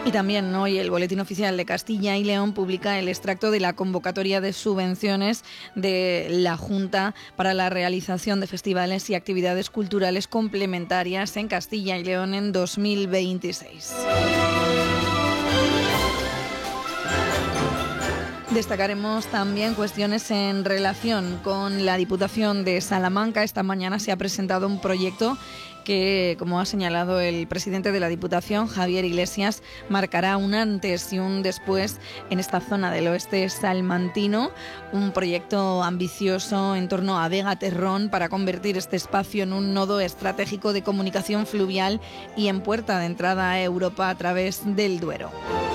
Y también hoy el Boletín Oficial de Castilla y León publica el extracto de la convocatoria de subvenciones de la Junta para la realización de festivales y actividades culturales complementarias en Castilla y León en 2026. Destacaremos también cuestiones en relación con la Diputación de Salamanca. Esta mañana se ha presentado un proyecto que, como ha señalado el presidente de la Diputación, Javier Iglesias, marcará un antes y un después en esta zona del oeste salmantino. Un proyecto ambicioso en torno a Vega Terrón para convertir este espacio en un nodo estratégico de comunicación fluvial y en puerta de entrada a Europa a través del Duero.